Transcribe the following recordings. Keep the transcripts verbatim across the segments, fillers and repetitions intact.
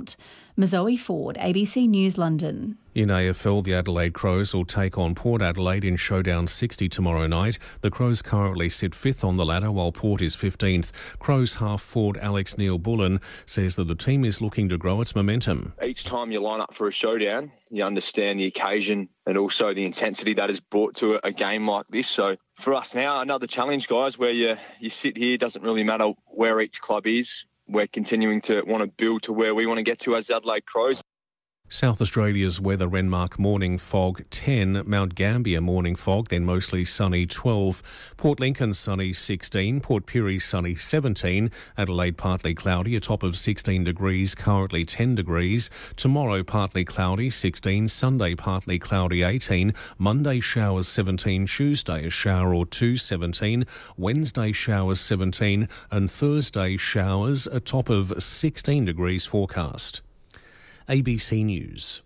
account. Mazoe Ford, A B C News London. In A F L, the Adelaide Crows will take on Port Adelaide in Showdown sixty tomorrow night. The Crows currently sit fifth on the ladder while Port is fifteenth. Crows half-forward Alex Neil-Bullen says that the team is looking to grow its momentum. Each time you line up for a showdown, you understand the occasion and also the intensity that is brought to a game like this. So for us now, another challenge, guys, where you, you sit here, doesn't really matter where each club is. We're continuing to want to build to where we want to get to as Adelaide Crows. South Australia's weather: Renmark morning fog ten, Mount Gambier morning fog, then mostly sunny twelve, Port Lincoln sunny sixteen, Port Pirie sunny seventeen, Adelaide partly cloudy, a top of sixteen degrees, currently ten degrees, tomorrow partly cloudy sixteen, Sunday partly cloudy eighteen, Monday showers seventeen, Tuesday a shower or two seventeen, Wednesday showers seventeen, and Thursday showers, a top of sixteen degrees forecast. A B C News.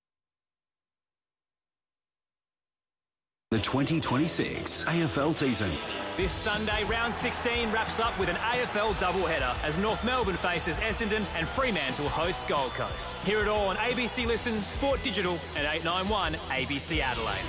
The twenty twenty-six A F L season. This Sunday, round sixteen wraps up with an A F L doubleheader as North Melbourne faces Essendon and Fremantle hosts Gold Coast. Hear it all on A B C Listen, Sport Digital and eight nine one A B C Adelaide.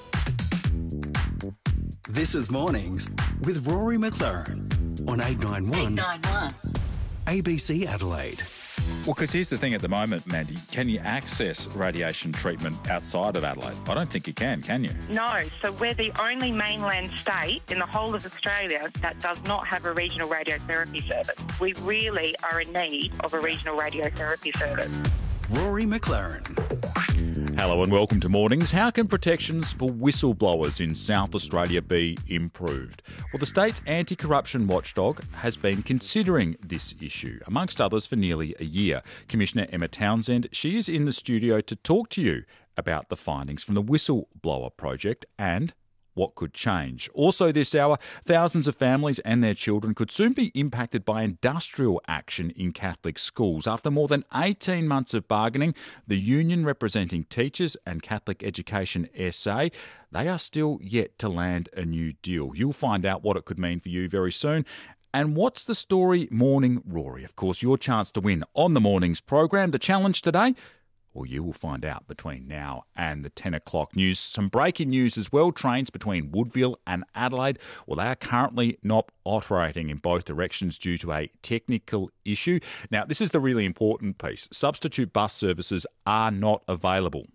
This is Mornings with Rory McLaren on eight nine one, eight nine one. A B C Adelaide. Well, because here's the thing at the moment, Mandy, can you access radiation treatment outside of Adelaide? I don't think you can, can you? No, so we're the only mainland state in the whole of Australia that does not have a regional radiotherapy service. We really are in need of a regional radiotherapy service. Rory McLaren. Hello and welcome to Mornings. How can protections for whistleblowers in South Australia be improved? Well, the state's anti-corruption watchdog has been considering this issue, amongst others, for nearly a year. Commissioner Emma Townsend, she is in the studio to talk to you about the findings from the Whistleblower Project and what could change. Also this hour, thousands of families and their children could soon be impacted by industrial action in Catholic schools. After more than eighteen months of bargaining, the union representing teachers and Catholic Education S A, they are still yet to land a new deal. You'll find out what it could mean for you very soon. And what's the story, Morning Rory? Of course, your chance to win on the Mornings program. The challenge today? Well, you will find out between now and the ten o'clock news. Some breaking news as well. Trains between Woodville and Adelaide, well, they are currently not operating in both directions due to a technical issue. Now, this is the really important piece. Substitute bus services are not available.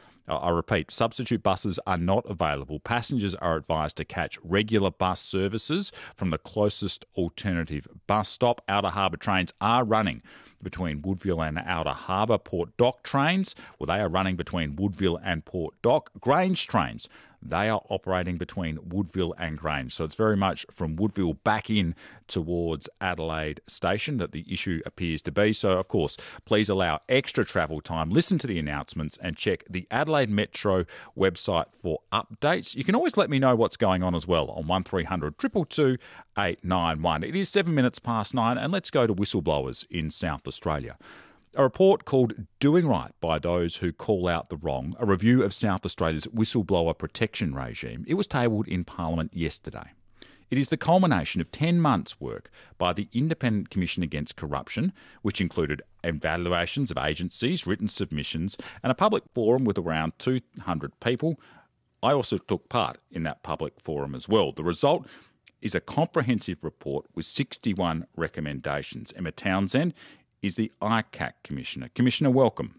I repeat, substitute buses are not available. Passengers are advised to catch regular bus services from the closest alternative bus stop. Outer Harbour trains are running between Woodville and Outer Harbour. Port Dock trains, well, they are running between Woodville and Port Dock. Grange trains, they are operating between Woodville and Grange. So it's very much from Woodville back in towards Adelaide Station that the issue appears to be. So, of course, please allow extra travel time. Listen to the announcements and check the Adelaide Metro website for updates. You can always let me know what's going on as well on one three hundred, two two two, eight nine one. It is seven minutes past nine, and let's go to whistleblowers in South Australia. A report called Doing Right by Those Who Call Out the Wrong, a review of South Australia's whistleblower protection regime, it was tabled in Parliament yesterday. It is the culmination of ten months' work by the Independent Commission Against Corruption, which included evaluations of agencies, written submissions, and a public forum with around two hundred people. I also took part in that public forum as well. The result is a comprehensive report with sixty-one recommendations. Emma Townsend is the I C A C Commissioner. Commissioner, welcome.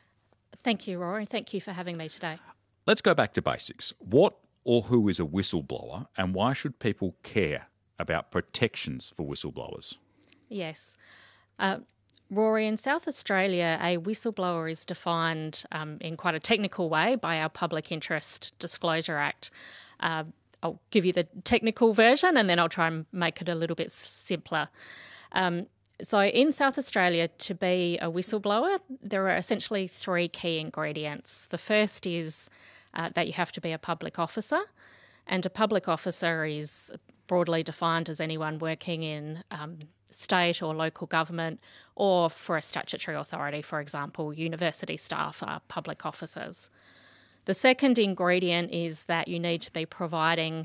Thank you, Rory. Thank you for having me today. Let's go back to basics. What or who is a whistleblower, and why should people care about protections for whistleblowers? Yes. Uh, Rory, in South Australia, a whistleblower is defined um, in quite a technical way by our Public Interest Disclosure Act. Uh, I'll give you the technical version and then I'll try and make it a little bit simpler. Um, So in South Australia, to be a whistleblower, there are essentially three key ingredients. The first is uh, that you have to be a public officer, and a public officer is broadly defined as anyone working in um, state or local government or for a statutory authority. For example, university staff are public officers. The second ingredient is that you need to be providing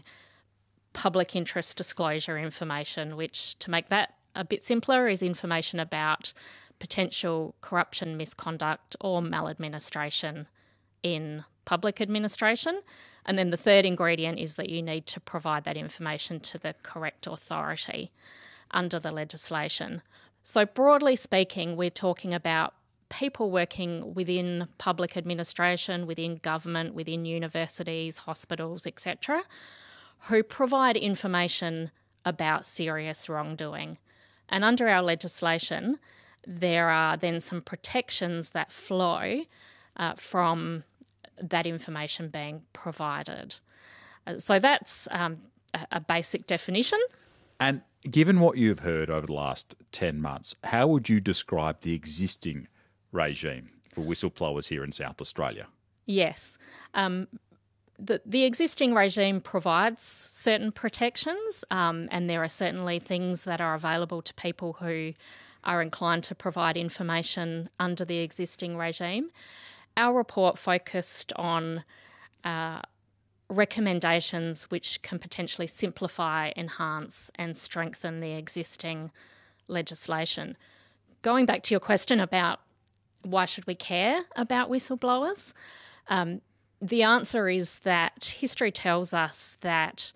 public interest disclosure information, which, to make that a bit simpler, is information about potential corruption, misconduct or maladministration in public administration. And then the third ingredient is that you need to provide that information to the correct authority under the legislation. So broadly speaking, we're talking about people working within public administration, within government, within universities, hospitals, et cetera, who provide information about serious wrongdoing. And under our legislation, there are then some protections that flow uh, from that information being provided. Uh, so that's um, a, a basic definition. And given what you've heard over the last ten months, how would you describe the existing regime for whistleblowers here in South Australia? Yes. Um, the, the existing regime provides certain protections, um, and there are certainly things that are available to people who are inclined to provide information under the existing regime. Our report focused on uh, recommendations which can potentially simplify, enhance and strengthen the existing legislation. Going back to your question about why should we care about whistleblowers, um, the answer is that history tells us that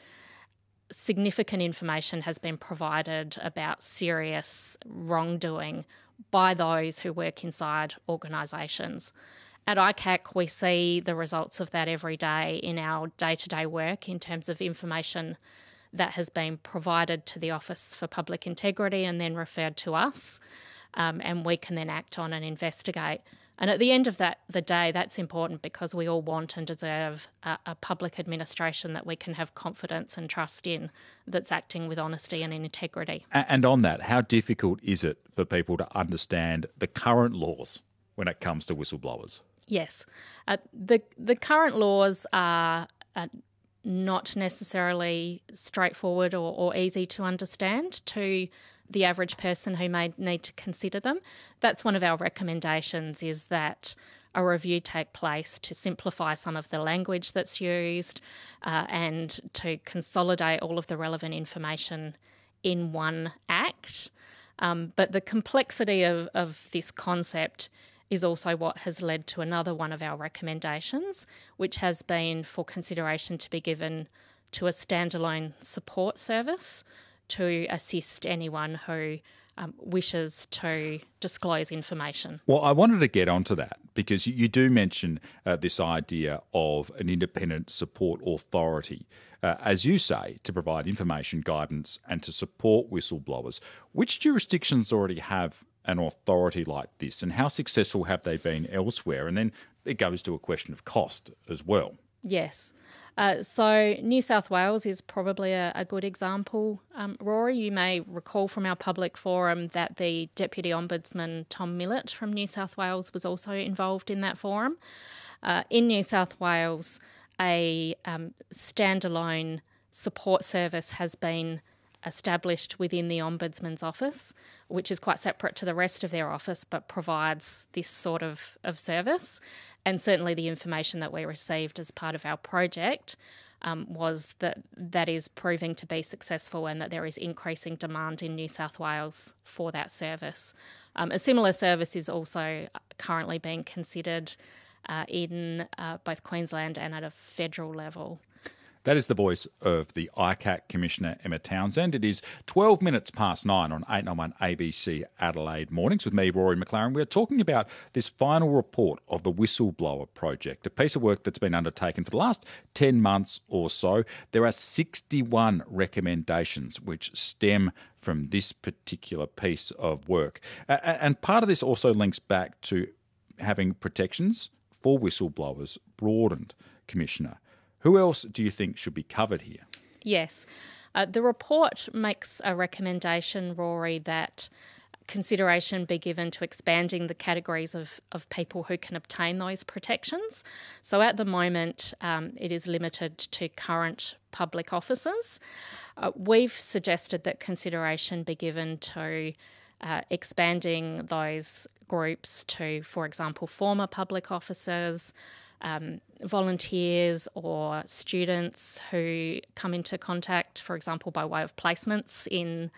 significant information has been provided about serious wrongdoing by those who work inside organisations. At I C A C, we see the results of that every day in our day-to-day work in terms of information that has been provided to the Office for Public Integrity and then referred to us, um, and we can then act on and investigate. And at the end of that, the day, that's important because we all want and deserve a, a public administration that we can have confidence and trust in, that's acting with honesty and integrity. And on that, how difficult is it for people to understand the current laws when it comes to whistleblowers? Yes. Uh, the the current laws are uh, not necessarily straightforward or, or easy to understand to the average person who may need to consider them. That's one of our recommendations, is that a review take place to simplify some of the language that's used uh, and to consolidate all of the relevant information in one act. Um, but the complexity of, of this concept is also what has led to another one of our recommendations, which has been for consideration to be given to a standalone support service to assist anyone who um, wishes to disclose information. Well, I wanted to get onto that because you do mention uh, this idea of an independent support authority, uh, as you say, to provide information, guidance and to support whistleblowers. Which jurisdictions already have an authority like this, and how successful have they been elsewhere? And then it goes to a question of cost as well. Yes. Uh, so New South Wales is probably a, a good example. Um, Rory, you may recall from our public forum that the Deputy Ombudsman Tom Millett from New South Wales was also involved in that forum. Uh, in New South Wales, a um, standalone support service has been established within the Ombudsman's office, which is quite separate to the rest of their office, but provides this sort of, of service. And certainly the information that we received as part of our project um, was that that is proving to be successful and that there is increasing demand in New South Wales for that service. Um, a similar service is also currently being considered uh, in uh, both Queensland and at a federal level. That is the voice of the I C A C Commissioner, Emma Townsend. It is twelve minutes past nine on eight ninety-one A B C Adelaide Mornings with me, Rory McLaren. We're talking about this final report of the Whistleblower Project, a piece of work that's been undertaken for the last ten months or so. There are sixty-one recommendations which stem from this particular piece of work. And part of this also links back to having protections for whistleblowers broadened, Commissioner. Who else do you think should be covered here? Yes. Uh, the report makes a recommendation, Rory, that consideration be given to expanding the categories of, of people who can obtain those protections. So at the moment, um, it is limited to current public officers. Uh, we've suggested that consideration be given to uh, expanding those groups to, for example, former public officers, Um, volunteers or students who come into contact, for example, by way of placements in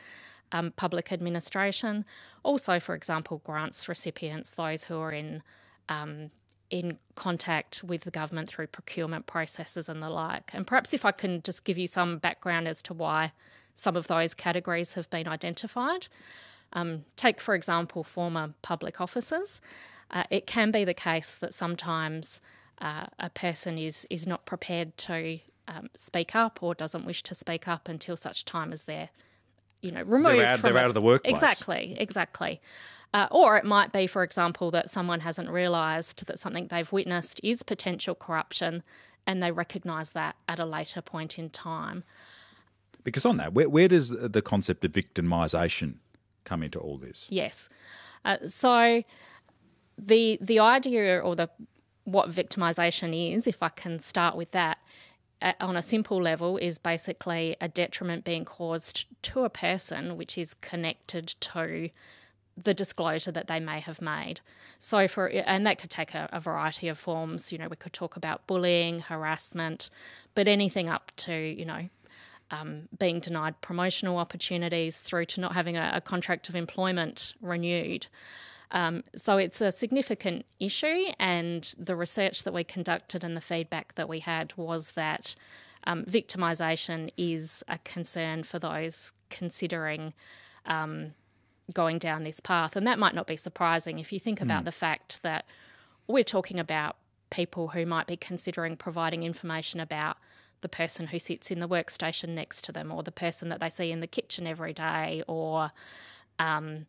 um, public administration. Also, for example, grants recipients, those who are in um, in contact with the government through procurement processes and the like. And perhaps if I can just give you some background as to why some of those categories have been identified. Um, take, for example, former public officers. Uh, it can be the case that sometimes uh, a person is, is not prepared to um, speak up or doesn't wish to speak up until such time as they're, you know, removed they're out, from they're it. out of the workplace. Exactly, exactly. Uh, or it might be, for example, that someone hasn't realised that something they've witnessed is potential corruption and they recognise that at a later point in time. Because on that, where, where does the concept of victimisation come into all this? Yes. Uh, so the the idea or the what victimisation is, if I can start with that, uh, on a simple level, is basically a detriment being caused to a person which is connected to the disclosure that they may have made. So for and that could take a, a variety of forms. You know, we could talk about bullying, harassment, but anything up to, you know, um, being denied promotional opportunities through to not having a, a contract of employment renewed. Um, so it's a significant issue, and the research that we conducted and the feedback that we had was that um, victimisation is a concern for those considering um, going down this path. And that might not be surprising if you think about mm. the fact that we're talking about people who might be considering providing information about the person who sits in the workstation next to them, or the person that they see in the kitchen every day, or um,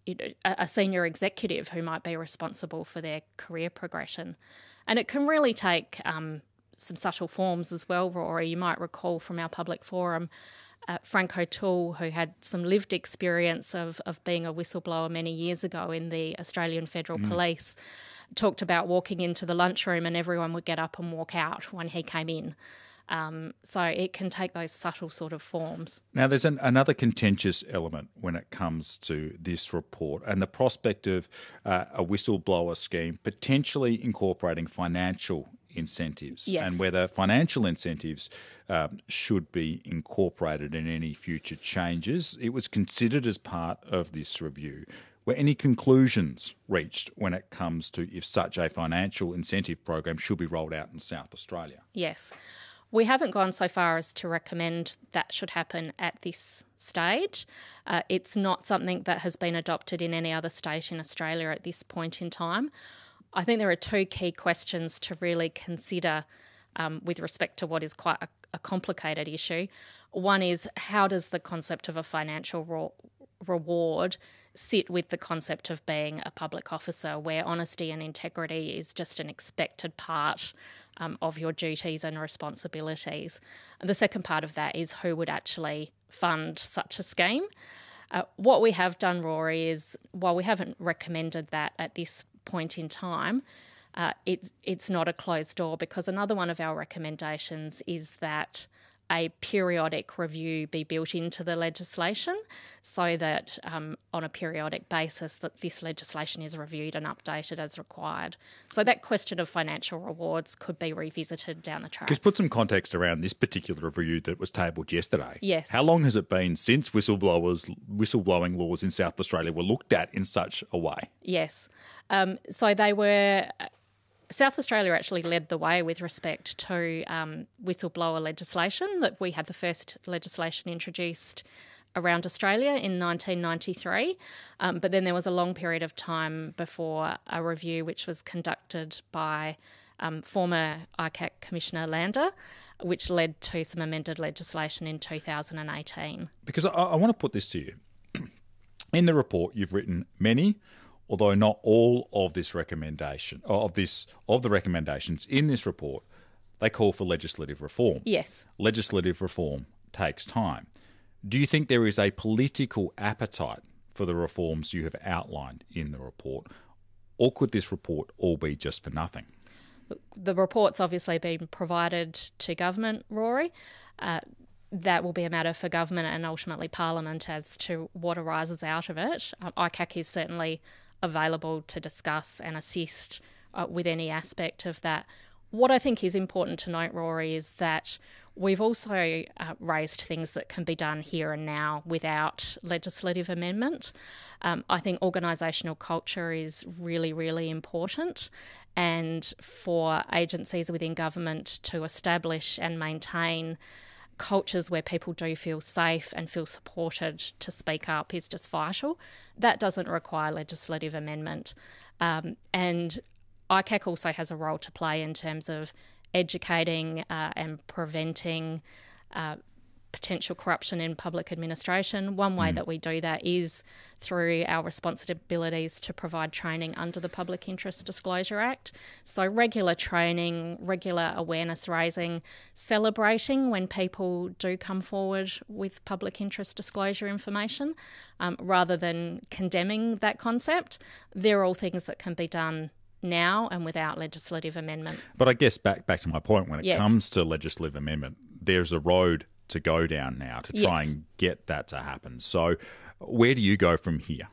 a senior executive who might be responsible for their career progression. And it can really take um, some subtle forms as well, Rory. You might recall from our public forum, uh, Frank O'Toole, who had some lived experience of, of being a whistleblower many years ago in the Australian Federal mm. Police, talked about walking into the lunchroom and everyone would get up and walk out when he came in. Um, so it can take those subtle sort of forms. Now, there's an, another contentious element when it comes to this report, and the prospect of uh, a whistleblower scheme potentially incorporating financial incentives, yes. and whether financial incentives um, should be incorporated in any future changes. It was considered as part of this review. Were any conclusions reached when it comes to if such a financial incentive program should be rolled out in South Australia? Yes. We haven't gone so far as to recommend that should happen at this stage. Uh, it's not something that has been adopted in any other state in Australia at this point in time. I think there are two key questions to really consider um, with respect to what is quite a, a complicated issue. One is, how does the concept of a financial ro- reward sit with the concept of being a public officer, where honesty and integrity is just an expected part um, of your duties and responsibilities. And the second part of that is who would actually fund such a scheme. Uh, what we have done, Rory, is while we haven't recommended that at this point in time, uh, it's, it's not a closed door, because another one of our recommendations is that a periodic review be built into the legislation, so that um, on a periodic basis that this legislation is reviewed and updated as required. So that question of financial rewards could be revisited down the track. Just put some context around this particular review that was tabled yesterday. Yes. How long has it been since whistleblowers, whistleblowing laws in South Australia were looked at in such a way? Yes. Um, so they were... South Australia actually led the way with respect to um, whistleblower legislation. That we had the first legislation introduced around Australia in nineteen ninety-three, um, but then there was a long period of time before a review which was conducted by um, former I C A C Commissioner Lander, which led to some amended legislation in two thousand eighteen. Because I, I want to put this to you. In the report, you've written many, although not all of this recommendation of this of the recommendations in this report, they call for legislative reform. Yes. Legislative reform takes time. Do you think there is a political appetite for the reforms you have outlined in the report, or could this report all be just for nothing? The report's obviously been provided to government, Rory. Uh, that will be a matter for government and ultimately Parliament as to what arises out of it. Um, I C A C is certainly available to discuss and assist uh, with any aspect of that. What I think is important to note, Rory, is that We've also uh, raised things that can be done here and now without legislative amendment. Um, I think organisational culture is really, really important, and for agencies within government to establish and maintain cultures where people do feel safe and feel supported to speak up is just vital. That doesn't require legislative amendment. Um, and I C A C also has a role to play in terms of educating uh, and preventing uh, potential corruption in public administration. One way mm. that we do that is through our responsibilities to provide training under the Public Interest Disclosure Act. So regular training, regular awareness raising, celebrating when people do come forward with public interest disclosure information, um, rather than condemning that concept. They're all things that can be done now and without legislative amendment. But I guess back back to my point, when it yes. comes to legislative amendment, there's a road to go down now to try yes. and get that to happen. So where do you go from here?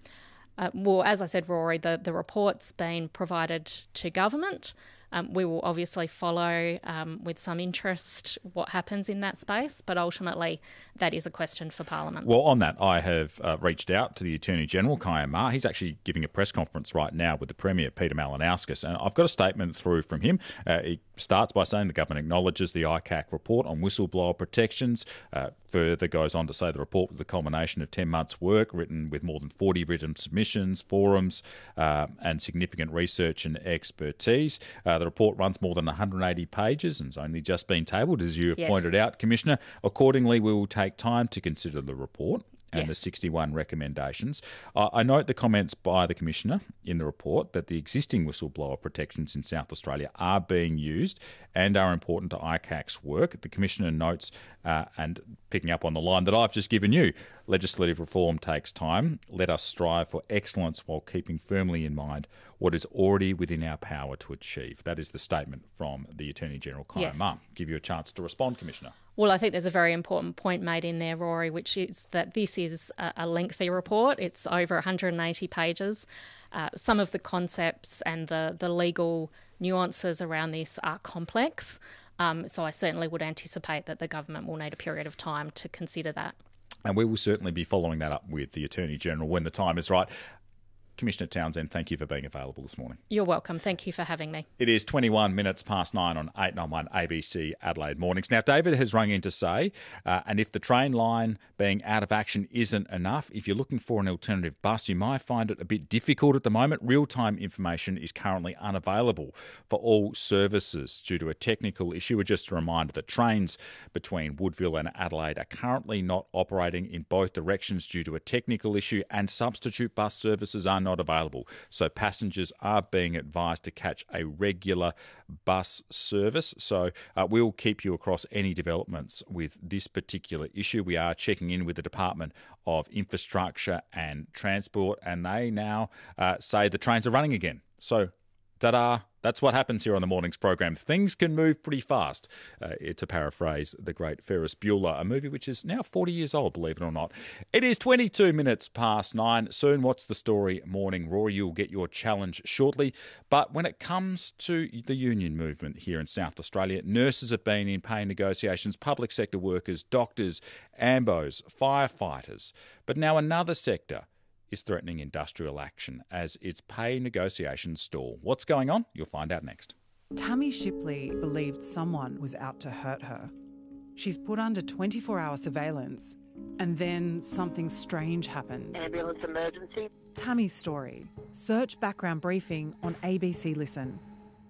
Uh, well, as I said, Rory, the, the report's been provided to government. Um, we will obviously follow um, with some interest what happens in that space, but ultimately that is a question for Parliament. Well, on that, I have uh, reached out to the Attorney-General, Kaya Ma. He's actually giving a press conference right now with the Premier, Peter Malinauskas, and I've got a statement through from him. Uh, he starts by saying the government acknowledges the I C A C report on whistleblower protections. Uh, further goes on to say the report was the culmination of ten months' work, written with more than forty written submissions, forums, uh, and significant research and expertise. Uh, the report runs more than one hundred eighty pages and has only just been tabled, as you have yes. pointed out, Commissioner. Accordingly, we will take time to consider the report and yes. the sixty-one recommendations. Uh, I note the comments by the Commissioner in the report that the existing whistleblower protections in South Australia are being used and are important to I C A C's work. The Commissioner notes, uh, and picking up on the line that I've just given you, legislative reform takes time. Let us strive for excellence while keeping firmly in mind what is already within our power to achieve. That is the statement from the Attorney-General, Kaya yes. Ma. Give you a chance to respond, Commissioner. Well, I think there's a very important point made in there, Rory, which is that this is a, a lengthy report. It's over one hundred eighty pages. Uh, some of the concepts and the, the legal nuances around this are complex. Um, so I certainly would anticipate that the government will need a period of time to consider that. And we will certainly be following that up with the Attorney-General when the time is right. Commissioner Townsend, thank you for being available this morning. You're welcome. Thank you for having me. It is twenty-one minutes past nine on eight ninety-one A B C Adelaide Mornings. Now, David has rung in to say, uh, and if the train line being out of action isn't enough, if you're looking for an alternative bus, you might find it a bit difficult at the moment. Real-time information is currently unavailable for all services due to a technical issue. Just a reminder that trains between Woodville and Adelaide are currently not operating in both directions due to a technical issue, and substitute bus services are not available. So passengers are being advised to catch a regular bus service. So uh, we'll keep you across any developments with this particular issue. We are checking in with the Department of Infrastructure and Transport, and they now uh, say the trains are running again. So ta-da! That's what happens here on the morning's program. Things can move pretty fast, uh, to paraphrase the great Ferris Bueller, a movie which is now forty years old, believe it or not. It is twenty-two minutes past nine. Soon, What's the Story morning. Rory, you'll get your challenge shortly. But when it comes to the union movement here in South Australia, nurses have been in pay negotiations, public sector workers, doctors, A M B Os, firefighters. But now another sector is threatening industrial action as its pay negotiations stall. What's going on? You'll find out next. Tammy Shipley believed someone was out to hurt her. She's put under twenty-four hour surveillance, and then something strange happens. Ambulance emergency. Tammy's story. Search background briefing on A B C Listen.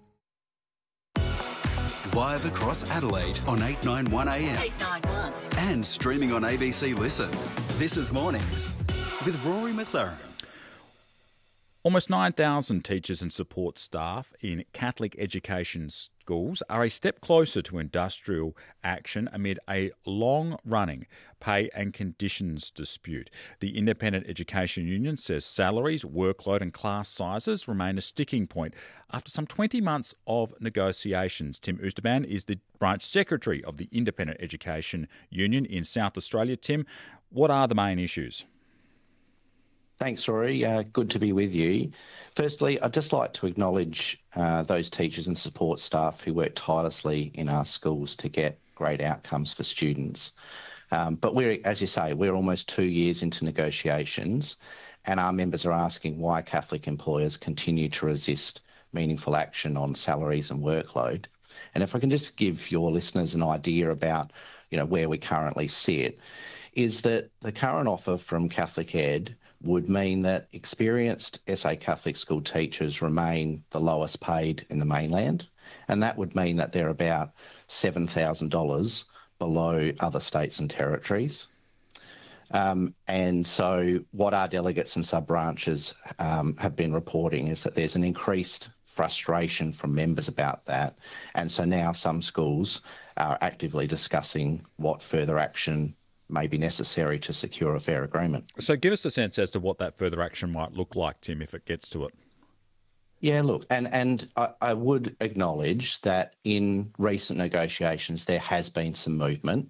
Live across Adelaide on eight ninety-one A M. eight ninety-one. And streaming on A B C Listen. This is Mornings with Rory McLaren. Almost nine thousand teachers and support staff in Catholic education schools are a step closer to industrial action amid a long-running pay and conditions dispute. The Independent Education Union says salaries, workload and class sizes remain a sticking point after some twenty months of negotiations. Tim Oosterban is the branch secretary of the Independent Education Union in South Australia. Tim, what are the main issues? Thanks, Rory. Uh, good to be with you. Firstly, I'd just like to acknowledge uh, those teachers and support staff who work tirelessly in our schools to get great outcomes for students. Um, but we're, as you say, we're almost two years into negotiations, and our members are asking why Catholic employers continue to resist meaningful action on salaries and workload. And if I can just give your listeners an idea about, you know, where we currently sit, is that the current offer from Catholic Ed would mean that experienced S A Catholic school teachers remain the lowest paid in the mainland, and that would mean that they're about seven thousand dollars below other states and territories. Um, and so what our delegates and sub-branches um, have been reporting is that there's an increased frustration from members about that. And so now some schools are actively discussing what further action may be necessary to secure a fair agreement. So give us a sense as to what that further action might look like, Tim, if it gets to it. Yeah, look, and, and I, I would acknowledge that in recent negotiations there has been some movement,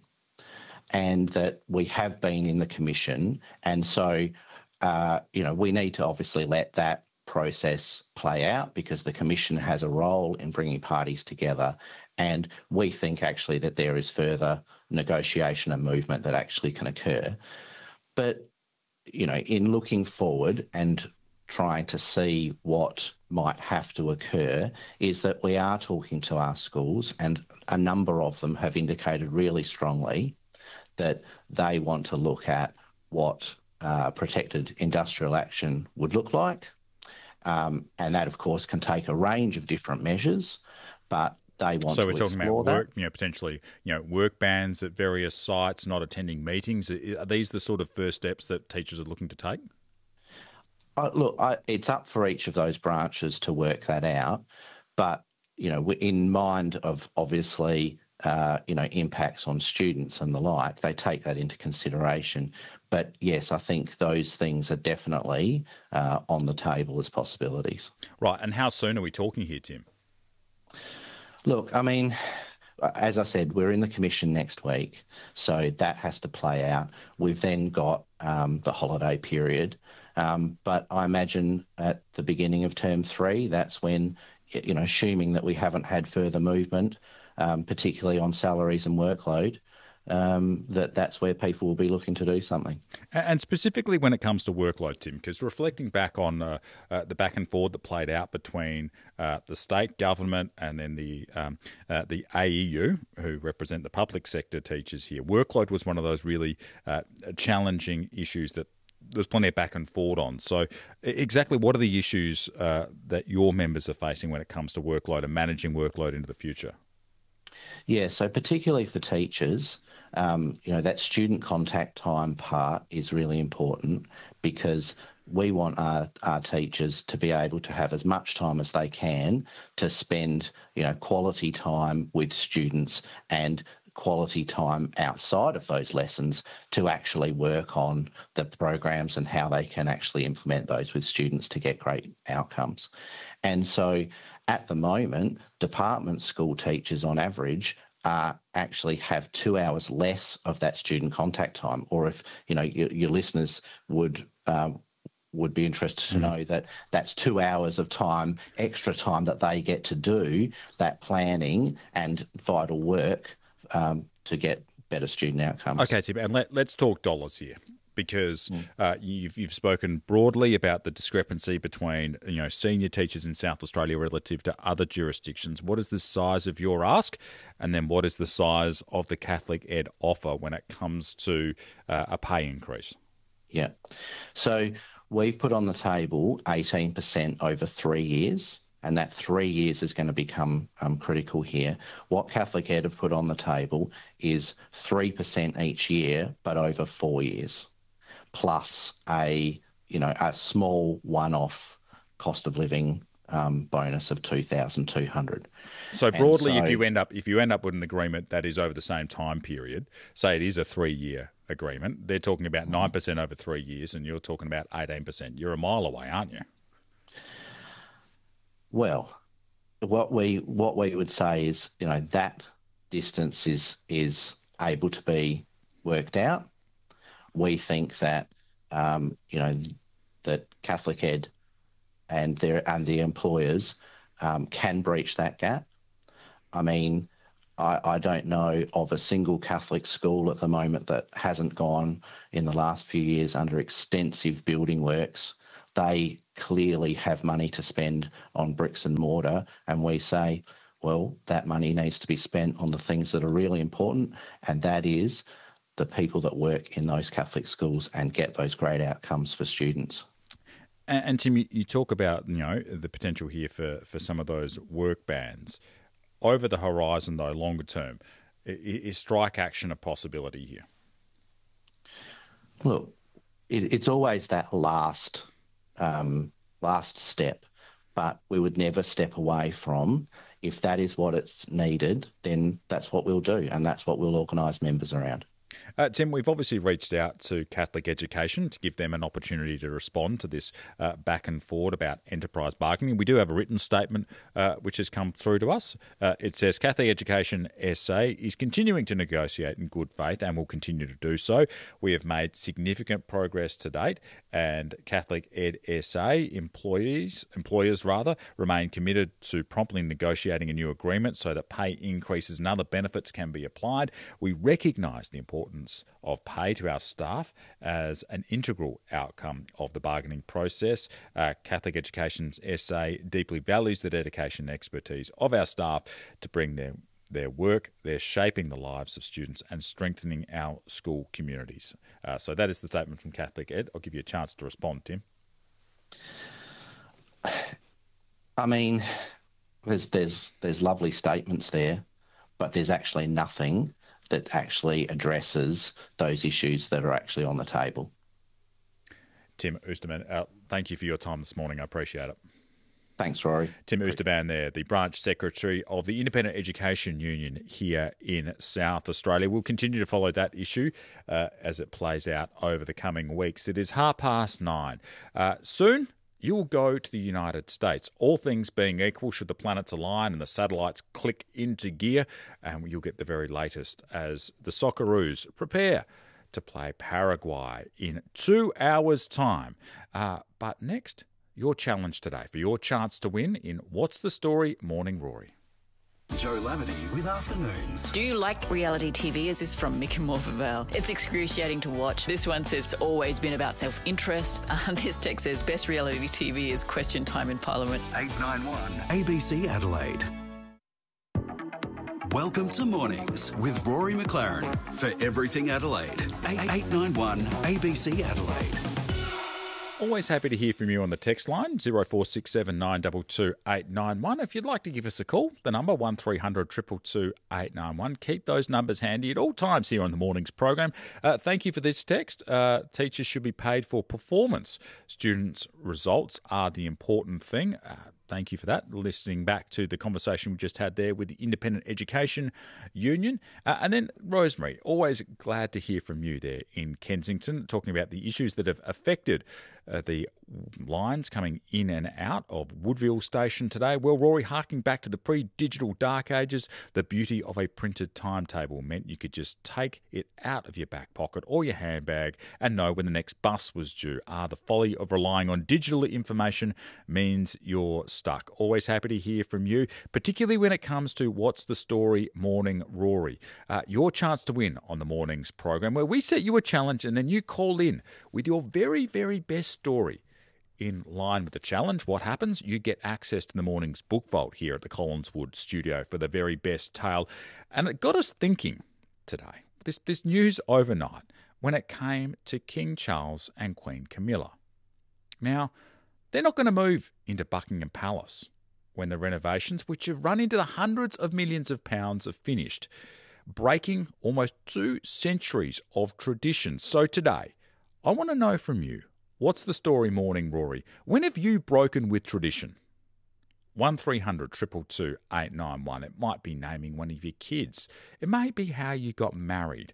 and that we have been in the Commission. And so, uh, you know, we need to obviously let that process play out, because the Commission has a role in bringing parties together. And we think actually that there is further negotiation and movement that actually can occur. But, you know, in looking forward and trying to see what might have to occur, is that we are talking to our schools, and a number of them have indicated really strongly that they want to look at what uh, protected industrial action would look like. Um, and that, of course, can take a range of different measures, but they want so to we're talking explore about work, that. you know, potentially, you know, work bans at various sites, not attending meetings. Are these the sort of first steps that teachers are looking to take? Uh, look, I, it's up for each of those branches to work that out, but, you know, in mind of obviously, uh, you know, impacts on students and the like, they take that into consideration. But yes, I think those things are definitely uh, on the table as possibilities. Right, and how soon are we talking here, Tim? Look, I mean, as I said, we're in the Commission next week, so that has to play out. We've then got um, the holiday period. Um, but I imagine at the beginning of term three, that's when, you know, assuming that we haven't had further movement, um, particularly on salaries and workload, um, that that's where people will be looking to do something. And specifically when it comes to workload, Tim, because reflecting back on uh, uh, the back and forward that played out between uh, the state government and then the um, uh, the A E U, who represent the public sector teachers here, workload was one of those really uh, challenging issues that there's plenty of back and forward on. So exactly what are the issues uh, that your members are facing when it comes to workload and managing workload into the future? Yeah, so particularly for teachers, um, you know, that student contact time part is really important, because we want our, our teachers to be able to have as much time as they can to spend, you know, quality time with students and quality time outside of those lessons to actually work on the programs and how they can actually implement those with students to get great outcomes. And so at the moment, department school teachers on average uh, actually have two hours less of that student contact time. Or if, you know, your, your listeners would um, would be interested to know that that's two hours of time, extra time that they get to do that planning and vital work Um, to get better student outcomes. Okay, Tim, and let, let's talk dollars here, because mm. uh, you've, you've spoken broadly about the discrepancy between, you know, senior teachers in South Australia relative to other jurisdictions. What is the size of your ask, and then what is the size of the Catholic Ed offer when it comes to uh, a pay increase? Yeah, so we've put on the table eighteen percent over three years. And that three years is going to become um, critical here. What Catholic Ed have put on the table is three percent each year, but over four years, plus a, you know, a small one-off cost of living um, bonus of two thousand two hundred dollars. So broadly, so, if you end up if you end up with an agreement that is over the same time period, say it is a three-year agreement, they're talking about nine percent over three years, and you're talking about eighteen percent. You're a mile away, aren't you? Well, what we what we would say is, you know, that distance is is able to be worked out. We think that, um, you know, that Catholic Ed and their and the employers um, can breach that gap. I mean, I, I don't know of a single Catholic school at the moment that hasn't gone in the last few years under extensive building works. They clearly have money to spend on bricks and mortar, and we say, well, that money needs to be spent on the things that are really important, and that is the people that work in those Catholic schools and get those great outcomes for students. And, and Tim, you talk about, you know, the potential here for, for some of those work bans. Over the horizon, though, longer term, is strike action a possibility here? Look, it, it's always that last um, last step, but we would never step away from, if that is what it's needed, then that's what we'll do, and that's what we'll organise members around. Uh, Tim, we've obviously reached out to Catholic Education to give them an opportunity to respond to this uh, back and forward about enterprise bargaining. We do have a written statement uh, which has come through to us. Uh, it says Catholic Education S A is continuing to negotiate in good faith and will continue to do so. We have made significant progress to date, and Catholic Ed S A employees, employers rather, remain committed to promptly negotiating a new agreement so that pay increases and other benefits can be applied. We recognise the importance of pay to our staff as an integral outcome of the bargaining process. Uh, Catholic Education S A deeply values the dedication and expertise of our staff to bring their their work. They're shaping the lives of students and strengthening our school communities. Uh, so that is the statement from Catholic Ed. I'll give you a chance to respond, Tim. I mean, there's there's there's lovely statements there, but there's actually nothing that actually addresses those issues that are actually on the table. Tim Oosterman, uh, thank you for your time this morning. I appreciate it. Thanks, Rory. Tim Oosterman there, the branch secretary of the Independent Education Union here in South Australia. We'll continue to follow that issue uh, as it plays out over the coming weeks. It is half past nine. Uh, soon, you'll go to the United States. All things being equal, should the planets align and the satellites click into gear, and you'll get the very latest as the Socceroos prepare to play Paraguay in two hours' time. Uh, but next, your challenge today for your chance to win in What's the Story Morning Rory. Joe Lavity with Afternoons. Do you like reality T V? Is this from Mick and Morphettvale? It's excruciating to watch. This one says it's always been about self-interest. Uh, this text says best reality T V is Question Time in Parliament. eight nine one A B C Adelaide. Welcome to Mornings with Rory McLaren for everything Adelaide. eight nine one A B C Adelaide. Always happy to hear from you on the text line, zero four six seven nine two two eight nine one. If you'd like to give us a call, the number one three hundred two two two eight nine one. Keep those numbers handy at all times here on the morning's program. Uh, thank you for this text. Uh, teachers should be paid for performance. Students' results are the important thing. Uh, Thank you for that. Listening back to the conversation we just had there with the Independent Education Union. Uh, and then Rosemary, always glad to hear from you there in Kensington, talking about the issues that have affected uh, the lines coming in and out of Woodville Station today. Well, Rory, harking back to the pre-digital dark ages, the beauty of a printed timetable meant you could just take it out of your back pocket or your handbag and know when the next bus was due. Ah, the folly of relying on digital information means you're stuck. Always happy to hear from you, particularly when it comes to What's the Story Morning Rory. Uh, your chance to win on the morning's program, where we set you a challenge and then you call in with your very, very best story. In line with the challenge, what happens? You get access to the morning's book vault here at the Collinswood studio for the very best tale. And it got us thinking today, this, this news overnight, when it came to King Charles and Queen Camilla. Now, they're not going to move into Buckingham Palace when the renovations, which have run into the hundreds of millions of pounds, are finished, breaking almost two centuries of tradition. So today, I want to know from you, what's the story morning, Rory? When have you broken with tradition? one three hundred two two two eight nine one. It might be naming one of your kids. It may be how you got married.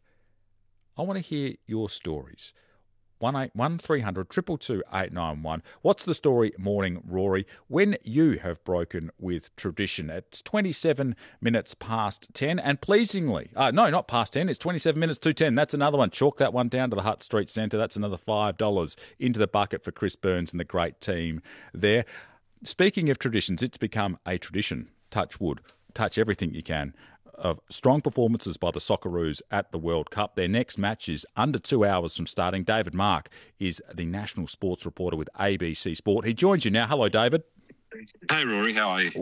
I want to hear your stories. one three hundred two two two eight nine one. What's the story morning, Rory, when you have broken with tradition? It's twenty-seven minutes past ten, and pleasingly, uh, no, not past ten, it's twenty-seven minutes to ten. That's another one. Chalk that one down to the Hutt Street Centre. That's another five dollars into the bucket for Chris Burns and the great team there. Speaking of traditions, it's become a tradition. Touch wood. Touch everything you can. of strong performances by the Socceroos at the World Cup. Their next match is under two hours from starting. David Mark is the national sports reporter with A B C Sport. He joins you now. Hello, David. Hey, Rory. How are you?